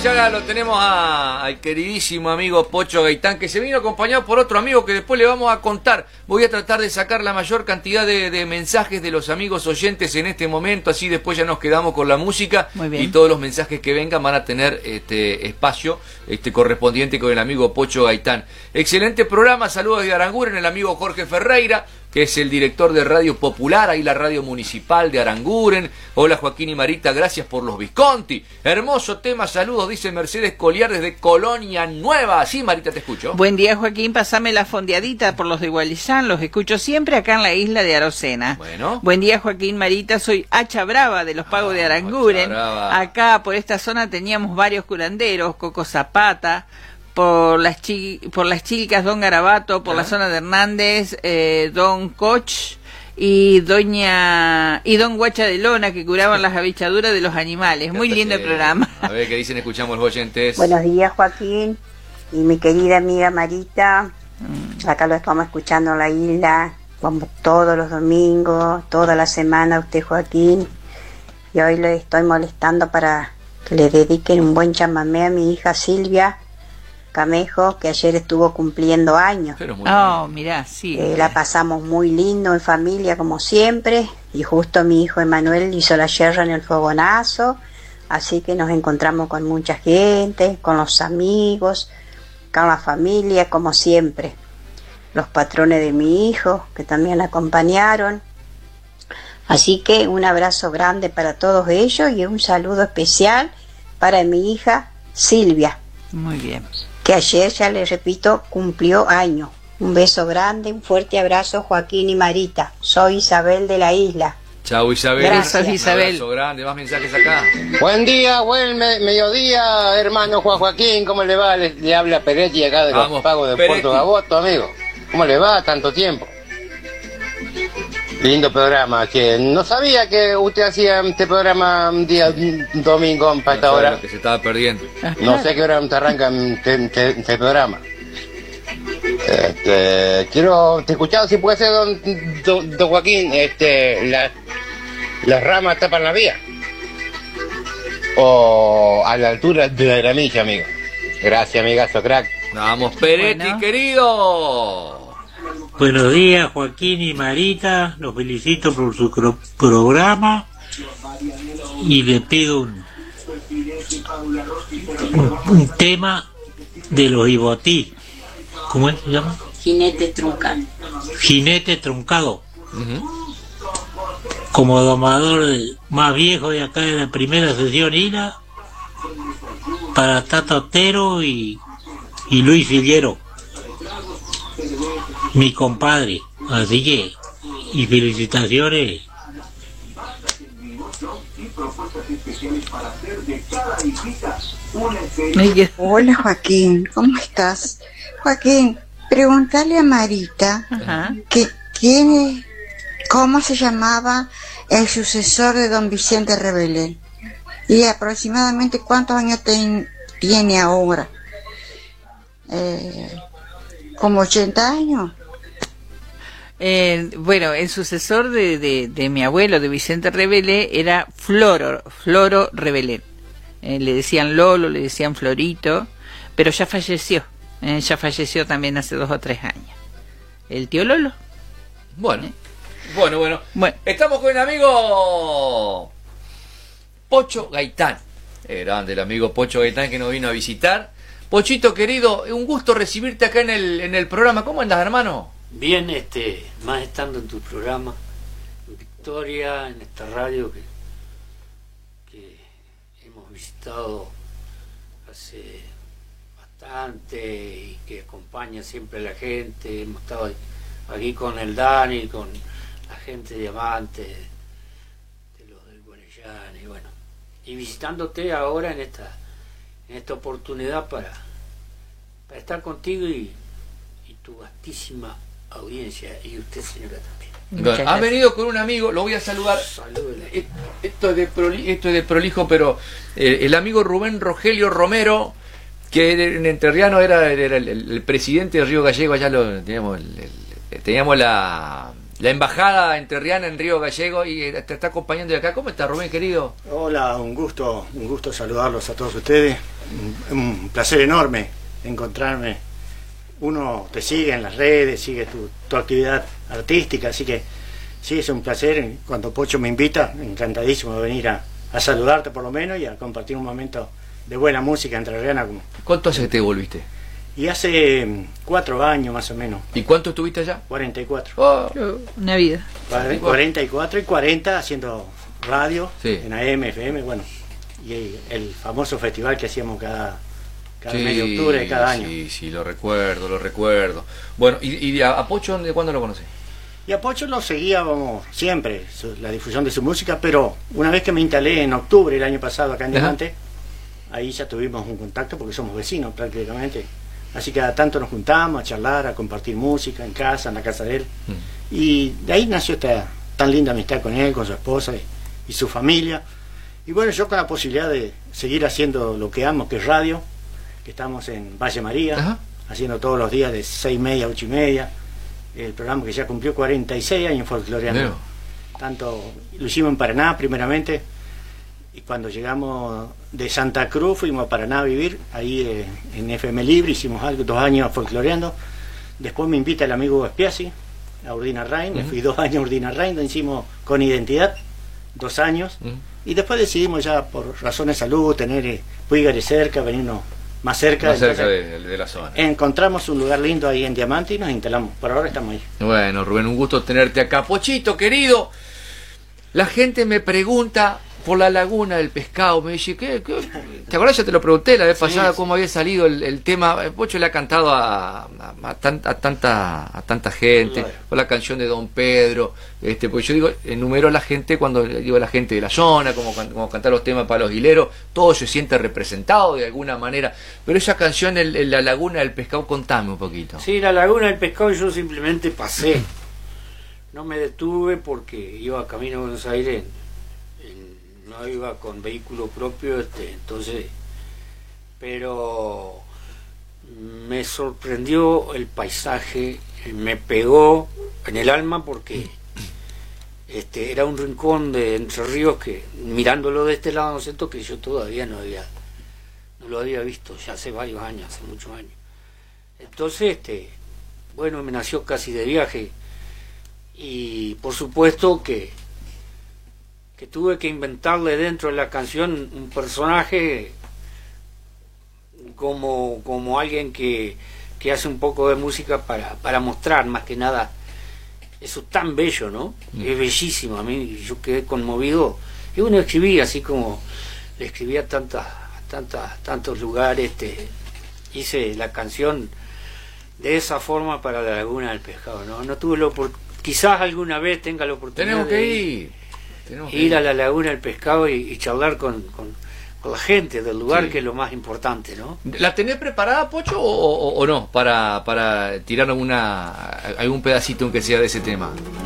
ya lo tenemos al queridísimo amigo Pocho Gaitán, que se vino acompañado por otro amigo que después le vamos a contar. Voy a tratar de sacar la mayor cantidad de mensajes de los amigos oyentes en este momento, así después ya nos quedamos con la música y todos los mensajes que vengan van a tener espacio correspondiente con el amigo Pocho Gaitán. Excelente programa, saludos de Aranguren, el amigo Jorge Ferreira, que es el director de Radio Popular, ahí la radio municipal de Aranguren. Hola Joaquín y Marita, gracias por los Visconti. Hermoso tema, saludos, dice Mercedes Coliar desde Colonia Nueva. Sí, Marita, te escucho. Buen día, Joaquín, pasame la fondeadita por los de Gualizán, los escucho siempre acá en la isla de Arocena. Bueno. Buen día, Joaquín, Marita, soy Hacha Brava de los Pagos de Aranguren. Acá por esta zona teníamos varios curanderos, Coco Zapata, por las chicas Don Garabato, por la zona de Hernández, Don Coch y Don Guacha de Lona, que curaban las abichaduras de los animales. Muy lindo el programa. A ver qué dicen, escuchamos los oyentes. Buenos días, Joaquín y mi querida amiga Marita. Acá lo estamos escuchando en la isla como todos los domingos, toda la semana usted, Joaquín, y hoy le estoy molestando para que le dediquen un buen chamamé a mi hija Silvia Camejo, que ayer estuvo cumpliendo años. Mirá, sí. La pasamos muy lindo en familia como siempre, y justo mi hijo Emanuel hizo la yerra en el fogonazo, así que nos encontramos con mucha gente, con los amigos, con la familia como siempre. Los patrones de mi hijo que también la acompañaron. Así que un abrazo grande para todos ellos y un saludo especial para mi hija Silvia. Muy bien. Que ayer, ya les repito, cumplió año. Un beso grande, un fuerte abrazo, Joaquín y Marita. Soy Isabel de la isla. Chau, Isabel. Gracias, Isabel. Un abrazo grande, más mensajes acá. Buen día, buen mediodía, hermano Joaquín. ¿Cómo le va? Le habla Peretti acá de los Pagos de Peretti. Puerto Gaboto, amigo. ¿Cómo le va? Tanto tiempo. Lindo programa, que no sabía que usted hacía este programa un día domingo para esta hora. Que se estaba perdiendo. No sé qué hora te arranca este programa. Quiero te escuchado si puede ser don Joaquín, las ramas tapan la vía. O a la altura de la gramilla, amigo. Gracias, amigazo, crack. Vamos, Peretti, querido. Buenos días, Joaquín y Marita, los felicito por su programa y le pido un tema de los Ibotí. ¿Cómo es? ¿Se llama? Jinete truncado. Jinete truncado. Como domador más viejo de acá de la primera sesión INA, para Tata Otero y Luis Figuero, mi compadre. Así que, y felicitaciones. Hola Joaquín, ¿cómo estás? Joaquín, pregúntale a Marita cómo se llamaba el sucesor de don Vicente Rebelén y aproximadamente cuántos años tiene ahora. Como 80 años. Bueno, el sucesor de mi abuelo, de Vicente Rebelé, era Floro Rebelén. Le decían Lolo, le decían Florito, pero ya falleció. Ya falleció también hace 2 o 3 años. El tío Lolo. Bueno. Estamos con el amigo Pocho Gaitán. Grande el amigo Pocho Gaitán que nos vino a visitar. Pochito querido, un gusto recibirte acá en el programa. ¿Cómo andas, hermano? Bien, más estando en tu programa, en Victoria, en esta radio que hemos visitado hace bastante y que acompaña siempre a la gente. Hemos estado aquí con el Dani, con la gente de Diamante, de los del Guarellán, y bueno, y visitándote ahora en esta oportunidad para estar contigo y tu vastísima audiencia, y usted, señora, también. Ha venido con un amigo, lo voy a saludar. Esto es de prolijo, pero el amigo Rubén Rogelio Romero, que en entrerriano era el presidente de Río Gallego. Allá teníamos la La embajada entrerriana en Río Gallego y te está acompañando de acá. ¿Cómo está, Rubén, querido? Hola, un gusto saludarlos a todos ustedes. Un placer enorme encontrarme. Uno te sigue en las redes, sigue tu actividad artística, así que sí, es un placer. Cuando Pocho me invita, encantadísimo de venir a saludarte por lo menos y a compartir un momento de buena música entrerriana. ¿Cuánto hace que te volviste? Y hace 4 años más o menos. ¿Y cuánto estuviste allá? 44. Oh, una vida. 44 y 40 haciendo radio, sí, en AM, FM, bueno. Y el famoso festival que hacíamos cada mes de octubre de cada año. Sí, lo recuerdo. Bueno, ¿y a Pocho cuándo lo conocí? Y a Pocho lo seguíamos siempre, la difusión de su música, pero una vez que me instalé en octubre el año pasado acá en Diamante, ahí ya tuvimos un contacto porque somos vecinos prácticamente. Así que a tanto nos juntamos a charlar, a compartir música en casa, en la casa de él. Y de ahí nació esta tan linda amistad con él, con su esposa y su familia. Y bueno, yo con la posibilidad de seguir haciendo lo que amo, que es radio, que estamos en Valle María, haciendo todos los días de 6:30 a 8:30, el programa que ya cumplió 46 años folcloreando. Tanto lo hicimos en Paraná primeramente, y cuando llegamos de Santa Cruz fuimos a Paraná a vivir, ahí en FM Libre hicimos 2 años folcloreando. Después me invita el amigo Espiasi a Urdina Rain, me fui 2 años a Urdina Rain, lo hicimos con identidad, 2 años, y después decidimos ya por razones de salud tener Puigare cerca, venirnos más cerca, de la zona. Encontramos un lugar lindo ahí en Diamante y nos instalamos, por ahora estamos ahí. Bueno, Rubén, un gusto tenerte acá. Pochito, querido, la gente me pregunta por la laguna del pescado, me dice, ¿qué? ¿Te acuerdas? Ya te lo pregunté la vez pasada, cómo había salido el tema. Pocho le ha cantado a tanta gente, por la canción de Don Pedro, pues yo digo, enumero a la gente, cuando digo a la gente de la zona, como cantar los temas para los hileros, todo se siente representado de alguna manera, pero esa canción, la laguna del pescado, contame un poquito. Sí, la laguna del pescado yo simplemente pasé, no me detuve porque iba camino a Buenos Aires, no iba con vehículo propio, entonces, pero me sorprendió el paisaje, me pegó en el alma porque era un rincón de Entre Ríos que, mirándolo de este lado, siento que yo todavía no lo había visto, ya hace varios años, hace muchos años. Entonces, bueno, me nació casi de viaje, y por supuesto que tuve que inventarle dentro de la canción un personaje como alguien que hace un poco de música para mostrar más que nada eso tan bello, ¿no? Es bellísimo, a mí yo quedé conmovido, y uno escribía así como le escribía tantos lugares, hice la canción de esa forma para la laguna del pescado, no tuve quizás alguna vez tenga la oportunidad. Tenemos que ir a la laguna del pescado y charlar con la gente del lugar, que es lo más importante, ¿no? ¿La tenés preparada, Pocho, o no? Para tirar algún pedacito aunque sea de ese tema.